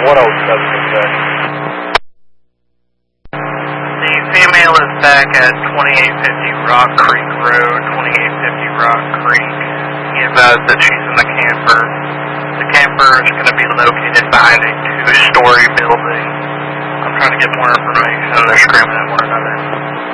The female is back at 2850 Rock Creek Road, 2850 Rock Creek. He advised that she's in the camper. The camper is going to be located behind a two-story building. I'm trying to get more information. They're screaming at one another.